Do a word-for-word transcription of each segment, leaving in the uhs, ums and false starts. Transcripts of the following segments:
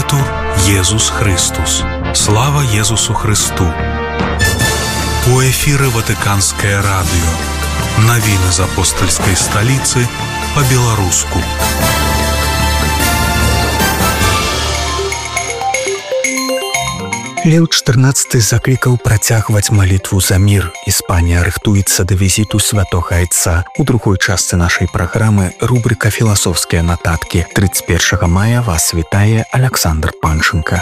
Аўтар Езус Христус. Слава Езусу Христу. У эфіры Ватыканскае радыё. Навіны з апостальскай сталіцы па-беларуску. Леў чатырнаццаты заклікаў працягваць малітву за мір. Іспанія рыхтуецца да візіту святога айца. У другой частцы нашай праграмы рубрика «Філасофскія нататкі». тридцать первого мая вас вітае Александр Панченко.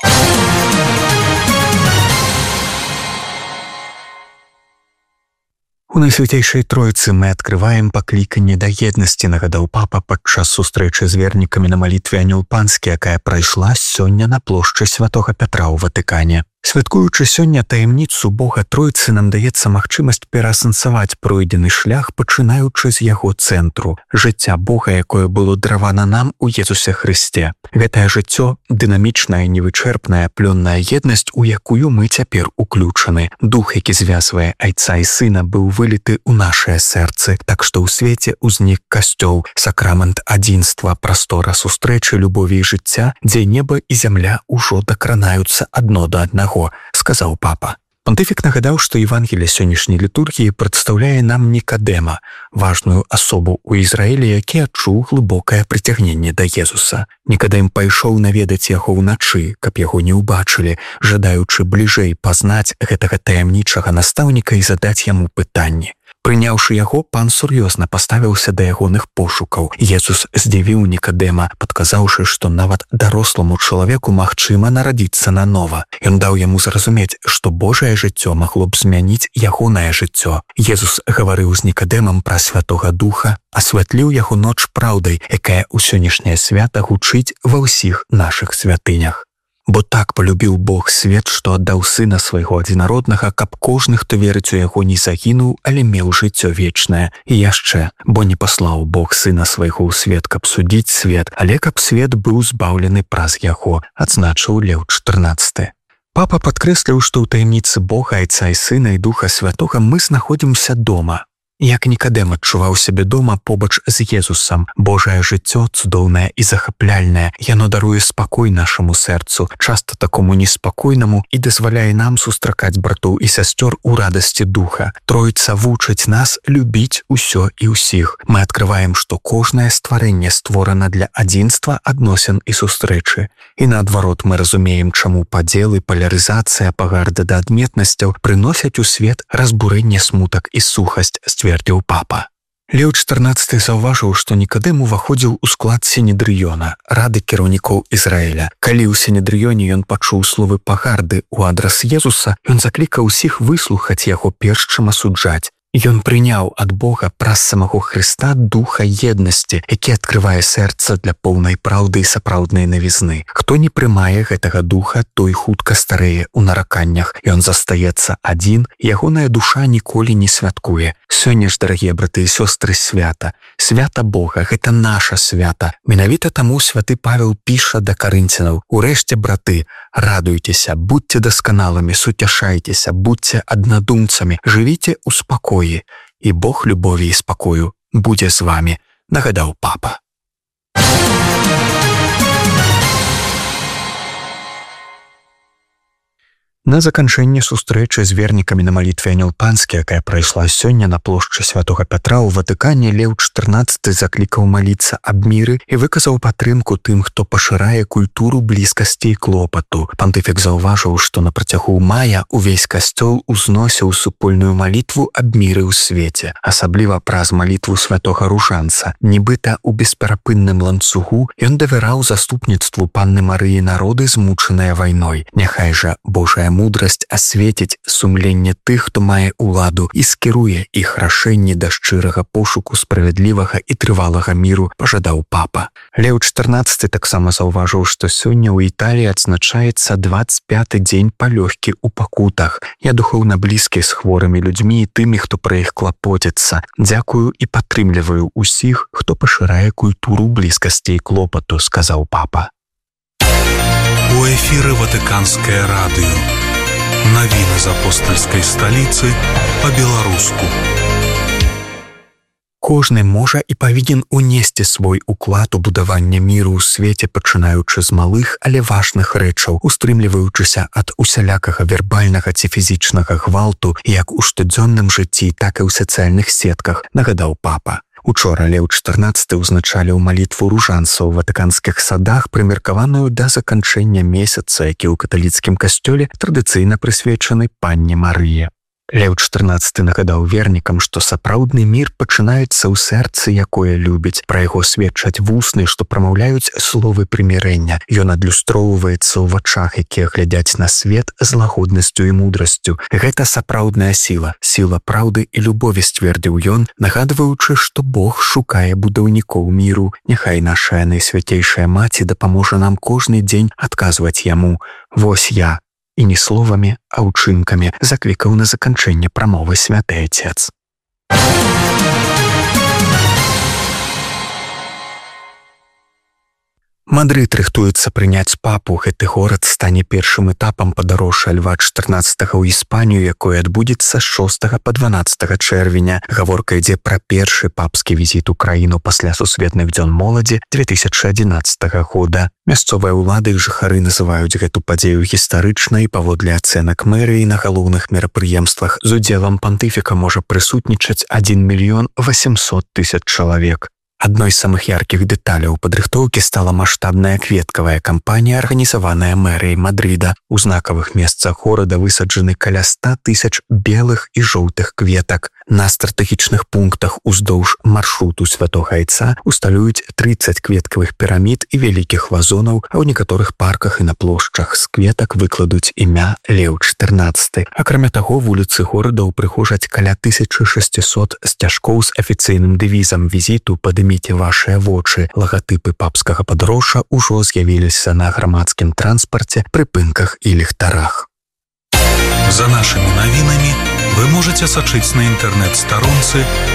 У Найсвятейшай Тройцы мы адкрываем пакліканне да еднасці, нагадаў папа падчас сустрэчы з вернікамі на малітве Анёл Панскі, якая прайшла сёння на плошчы Святога Пятра ў Ватыкане. Святкуючы сёння таямніцу Бога Тройцы, нам даецца магчымасць пераасэнсаваць пройдзены шлях, пачынаючы з яго цэнтру, жыцця Бога, якое было даравана нам у Езусе Хрысце. Гэтае жыццё — дынамічная, невычэрпная, плённая еднасць, у якую мы цяпер уключаны. Дух, які звязвае айца і сына, быў выліты ў нашыя сэрцы, так што ў свеце ўзнік касцёл, сакрамент адзінства, прастора сустрэчы, любові і жыцця, дзе неба і зямля ўжо дакранаюцца адно да аднаго, сказаў папа. Пантыфік нагадаў, што Евангелие сённяшняй літургіі прадстаўляе нам Нікадэма, важную асобу ў Ізраілі, які адчуў глыбокае прыцягненне да Езуса. Нікадэм пайшоў наведаць яго ўначы, каб яго не ўбачылі, жадаючы бліжэй пазнаць гэтага таямнічага настаўніка і задаць яму пытанні. Прыняўшы яго, пан сур'ёзна паставіўся да ягоных пошукаў. Езус здзівіў Нікадэма, падказаўшы, што нават даросламу чалавеку магчыма нарадзіцца нанова. Ён даў яму зразумець, што Божае жыццё магло б змяніць ягонае жыццё. Езус гаварыў з Нікадэмам пра Святога Духа, асвятліў яго ноч праўдай, якая ў сённяшняе свята гучыць ва ўсіх нашых святынях. Бо так полюбіў Бог свет, што аддаў сына свайго адзінароднага, каб кожны, хто верыць у яго, не загінуў, але меў жыццё вечнае. І яшчэ, бо не паслаў Бог сына свайго ў свет, каб судзіць свет, але каб свет быў збаўлены праз яго, адзначыў Леў чатырнаццаты. Папа падкрэсліў, што ў таямніцы Бога, айца і сына і Духа Святога мы знаходзімся дома. Як Нікадэм адчуваў сябе дома побач з Езусам. Божае жыццё цудоўнае і захапляльнае. Яно даруе спакой нашаму сэрцу, часта такому неспакойнаму, і дазваляе нам сустракаць братоў і сясцёр у радасці духа. Тройца вучыць нас любіць усё і ўсіх. Мы адкрываем, што кожнае стварэнне створана для адзінства, адносін і сустрэчы. І наадварот, мы разумеем, чаму падзелы, палярызацыя, пагарда да адметнасцяў прыносяць у свет разбурэнне, смутак і сухасць, сцвердзіў папа. Леў чатырнаццаты заўважыў, што Нікадэм уваходзіў у склад Сінедрыёна, рады кіраўнікоў Ізраіля. Калі ў Сінедрыёне ён пачуў словы пагарды ў адрас Езуса, ён заклікаў усіх выслухаць яго перш чым асуджаць. Ён прыняў ад Бога праз самого Хрыста духа еднасці, які адкрывае сэрца для поўнай праўды і сапраўднай навізны. Хто не прымае гэтага духа, той хутка старэе ў нараканнях. Ён застаецца адзін, ягоная душа ніколі не святкуе. Сёння ж, дарагія браты і сёстры, свята. Свята Бога, гэта наша свята. Менавіта таму святы Павел піша да карынцянаў: «Урэшце, браты, радуйцеся, будьце дасканалымі, суцяшайцеся, будьце аднадумцамі, жывіце ў спакоі, і Бог любові і спакою будзе з вамі», нагадаў папа. На заканчэнне сустрэчы з вернікамі на малітве Анёл Панскі, якая прайшла сёння на плошчы Святога Пятра ў Ватыкане, Леў чатырнаццаты заклікаў маліцца аб міры і выказаў падтрымку тым, хто пашырае культуру блізкасці і клопату. Пантыфік заўважыў, што на працягу мая увесь касцёл узносіў супольную малітву аб міры ў свеце, асабліва праз малітву святога Ружанца. Нібыта ў бесперапынным ланцугу ён давяраў заступніцтву Панны Марыі народы, змучаныя вайной. Няхай жа Божая мудрасць асветіць сумленне тых, хто мае ўладу, і скіруе іх рашэнні да шчырага пошуку справядлівага і трывалага міру, пажадаў папа. Леў чатырнаццаты таксама заўважыў, што сёння ў Італіі адзначаецца дваццаць пяты дзень палёгкі ў пакутах. Я духоўна блізкі з хворымі людзьмі і тымі, хто пра іх клапоціцца. Дзякую і падтрымліваю ўсіх, хто пашырае культуру блізкасці і клопату, сказаў папа. У эфіры Ватыканскае радыё. Навіны з апостальскай сталіцы па-беларуску. Кожны можа і павінен унесці свой уклад у будаванне міру ў свеце, пачынаючы з малых, але важных рэчаў, устрымліваючыся ад усялякага вербальнага ці фізічнага гвалту як у штодзённым жыцці, так і ў сацыяльных сетках, нагадаў папа. Учора Леў чатырнаццаты ўзначаліў малітву ружанцаў у ватыканскіх садах, прымеркаваную да заканчэння месяца, які ў каталіцкім касцёле традыцыйна прысвечаны панне Марыі. Леў чатырнаццаты нагадаў вернікам, што сапраўдны мір пачынаецца ў сэрцы, якое любіць. Пра яго сведчаць вусны, што прамаўляюць словы прымірэння. Ён адлюстроўваецца ў вачах, якія глядзяць на свет з лагоднасцю і мудрасцю. Гэта сапраўдная сіла, сіла праўды і любові, сцвердзіў ён, нагадваючы, што Бог шукае будаўнікоў міру. Няхай наша найсвяцейшая маці дапаможа нам кожны дзень адказваць яму: «Вось я». І не словамі, а ўчынкамі, заклікаў на заканчэнне прамовы святы Отец. Мадрид рыхтуецца прыняць папу. Гэты горад стане першым этапам падарожжа Льва чатырнаццатага ў Іспанію, якое адбудзецца з шостага па дванаццатага чэрвеня. Гаворка ідзе пра першы папскі візіт у краіну пасля сусветных дзён моладзі дзве тысячы адзінаццатага года. Мясцовыя ўлады і жыхары называюць гэту падзею гістарычнай. Паводле ацэнак мэрыі, на галоўных мерапрыемствах з удзелам пантыфіка можа прысутнічаць адзін мільён васемсот тысяч чалавек. Адной з самых яркіх дэталяў падрыхтоўкі стала маштабная кветкавая кампанія, арганізаваная мэрыяй Мадрыда. У знакавых месцах горада высаджаны каля ста тысяч белых і жоўтых кветак. На стратэгічных пунктах уздоўж маршруту святога Айца усталююць трыццаць кветкавых пірамід і вялікіх вазонаў, а ў некаторых парках і на плошчах з кветак выкладуць імя Леў чатырнаццаты. Акрамя таго, вуліцы горада ўпрыгожаць каля тысячы шасцісот сцяжкоў з афіцыйным дэвізам візіту «Падыміце вашыя вочы». Лагатыпы папскага падарожжа ўжо з'явіліся на грамадскім транспарце, прыпынках і ліхтарах. За нашими новинами вы можете сочить на интернет-сторонце